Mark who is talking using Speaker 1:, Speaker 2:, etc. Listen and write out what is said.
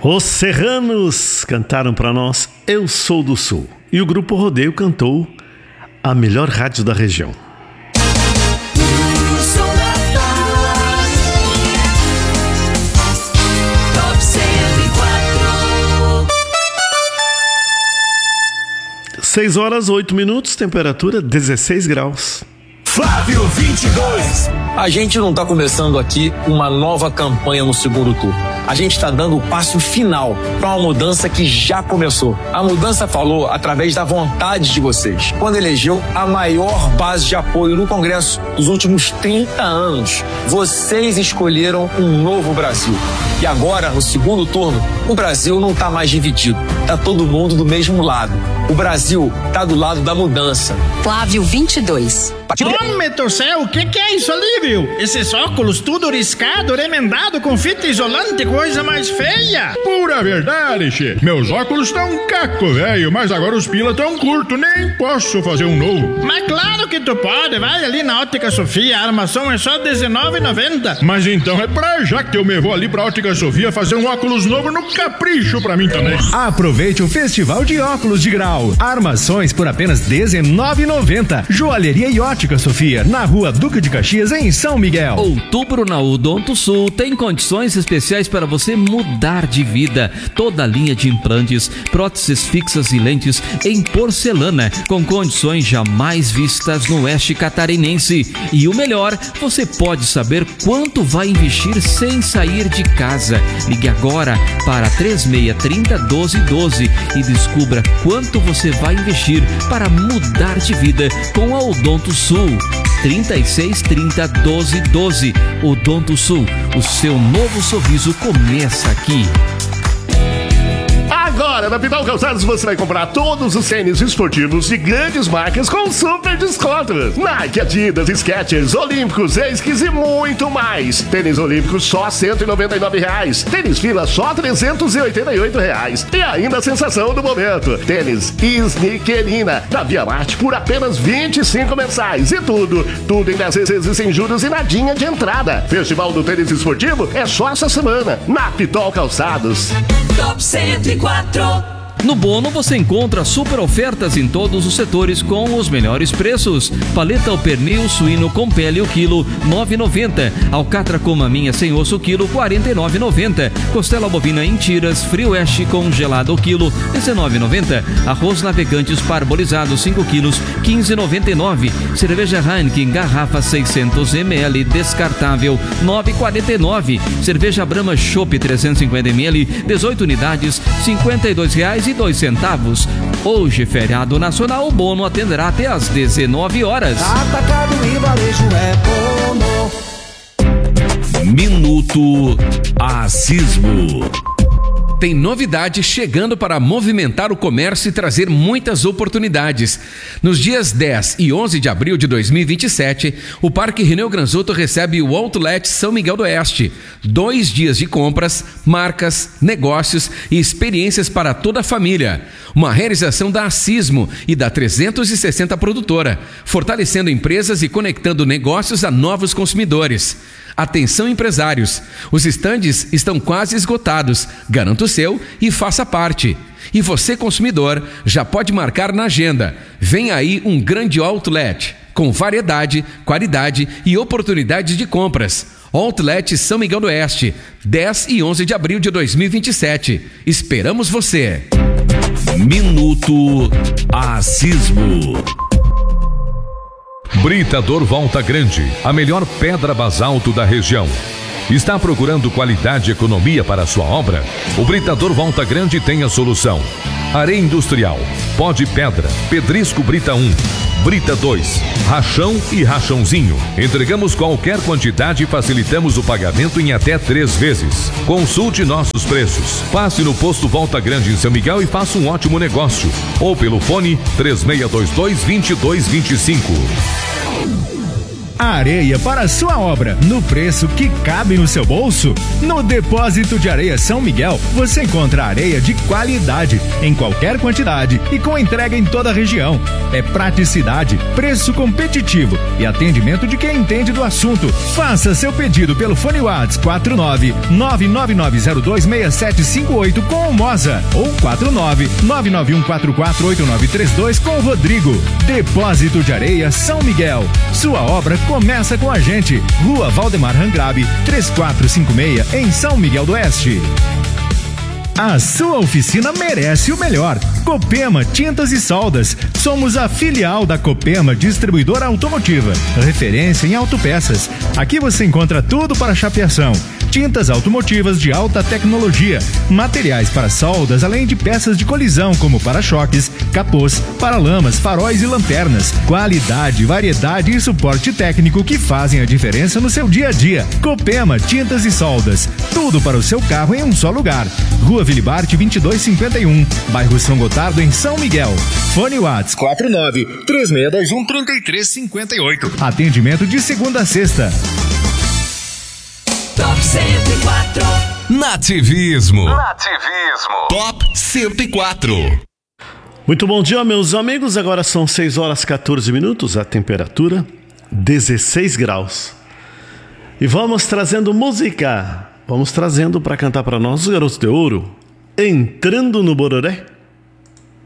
Speaker 1: Os Serranos cantaram para nós Eu Sou do Sul. E o Grupo Rodeio cantou a melhor rádio da região.
Speaker 2: Top 104.
Speaker 1: 6 horas 8 minutos, temperatura 16 graus.
Speaker 3: Flávio 22.
Speaker 4: A gente não está começando aqui uma nova campanha no segundo turno. A gente está dando o passo final para uma mudança que já começou. A mudança falou através da vontade de vocês, quando elegeu a maior base de apoio no Congresso dos últimos 30 anos. Vocês escolheram um novo Brasil. E agora, no segundo turno, o Brasil não está mais dividido. Está todo mundo do mesmo lado. O Brasil está do lado da mudança.
Speaker 5: Flávio 22.
Speaker 6: Homem do céu, o que é isso ali, viu? Esses óculos tudo riscado, remendado com fita isolante, coisa mais feia.
Speaker 7: Pura verdade, che. Meus óculos estão caco, velho, mas agora os pila tão curto, nem posso fazer um novo.
Speaker 6: Mas claro que tu pode, vai ali na Ótica Sofia, a armação é só R$19,90.
Speaker 7: Mas então é pra já que eu me vou ali pra Ótica Sofia fazer um óculos novo no capricho pra mim também.
Speaker 8: Aproveite o Festival de Óculos de Grau. Armações por apenas R$19,90. Joalheria e Ótica Sofia, na Rua Duque de Caxias, em São Miguel.
Speaker 9: Outubro na Odonto Sul tem condições especiais para você mudar de vida. Toda a linha de implantes, próteses fixas e lentes em porcelana, com condições jamais vistas no oeste catarinense. E o melhor, você pode saber quanto vai investir sem sair de casa. Ligue agora para 3630-1212 e descubra quanto você vai investir para mudar de vida com a Odonto Sul. 3630-1212. Odonto Sul, o seu novo sorriso começa aqui.
Speaker 3: Agora, na Pitol Calçados, você vai comprar todos os tênis esportivos de grandes marcas com super descontos. Nike, Adidas, Skechers, Olímpicos, Esquis e muito mais. Tênis Olímpicos só R$199. Tênis Fila só R$388. E ainda a sensação do momento. Tênis Sneakerina, da Via Marte, por apenas 25 mensais. E tudo em 10 vezes sem juros e nadinha de entrada. Festival do Tênis Esportivo é só essa semana, na Pitol Calçados.
Speaker 2: Top 104.
Speaker 9: No Bono você encontra super ofertas em todos os setores com os melhores preços. Paleta ao pernil suíno com pele o quilo R$9,90. Alcatra com maminha sem osso o quilo R$49,90. Costela bovina em tiras Free West congelado o quilo R$19,90. Arroz navegantes parbolizado 5 quilos R$15,99. Cerveja Heineken garrafa 600 ml descartável R$9,49. Cerveja Brahma Chopp 350 ml 18 unidades R$52,02. Hoje, feriado nacional, o Bono atenderá até às 19 horas.
Speaker 2: Atacado e varejo é Bono.
Speaker 10: Minuto Asismo. Tem novidade chegando para movimentar o comércio e trazer muitas oportunidades. Nos dias 10 e 11 de abril de 2027, o Parque Reneu Granzoto recebe o Outlet São Miguel do Oeste. 2 dias de compras, marcas, negócios e experiências para toda a família. Uma realização da Asismo e da 360 Produtora, fortalecendo empresas e conectando negócios a novos consumidores. Atenção empresários, os estandes estão quase esgotados, garanta o seu e faça parte. E você consumidor já pode marcar na agenda, vem aí um grande outlet, com variedade, qualidade e oportunidades de compras. Outlet São Miguel do Oeste, 10 e 11 de abril de 2027, esperamos você. Minuto Asismo. Britador Volta Grande, a melhor pedra basalto da região. Está procurando qualidade e economia para a sua obra? O Britador Volta Grande tem a solução. Areia industrial, pó de pedra, pedrisco Brita 1, Brita 2, rachão e rachãozinho. Entregamos qualquer quantidade e facilitamos o pagamento em até 3 vezes. Consulte nossos preços. Passe no posto Volta Grande em São Miguel e faça um ótimo negócio. Ou pelo fone 3622-2225.
Speaker 8: A areia para a sua obra, no preço que cabe no seu bolso. No Depósito de Areia São Miguel, você encontra areia de qualidade, em qualquer quantidade e com entrega em toda a região. É praticidade, preço competitivo e atendimento de quem entende do assunto. Faça seu pedido pelo fone WhatsApp 49-999026758 com o Moza ou 49-991448932 com o Rodrigo. Depósito de Areia São Miguel. Sua obra começa com a gente. Rua Valdemar Rangrabe, 3456, em São Miguel do Oeste. A sua oficina merece o melhor. Copema Tintas e Soldas. Somos a filial da Copema Distribuidora Automotiva, referência em autopeças. Aqui você encontra tudo para chapeação. Tintas automotivas de alta tecnologia, materiais para soldas, além de peças de colisão como para-choques, capôs, paralamas, faróis e lanternas. Qualidade, variedade e suporte técnico que fazem a diferença no seu dia a dia. Copema Tintas e Soldas. Tudo para o seu carro em um só lugar. Rua Vilibarte 2251, bairro São Gotardo, em São Miguel. Fone WhatsApp 49-3621-3358. Atendimento de segunda a sexta.
Speaker 2: Top 104.
Speaker 11: Nativismo. Top 104.
Speaker 1: Muito bom dia, meus amigos. Agora são 6 horas 14 minutos. A temperatura 16 graus. E vamos trazendo música. Vamos trazendo para cantar para nós os Garotos de Ouro. Entrando no Bororé.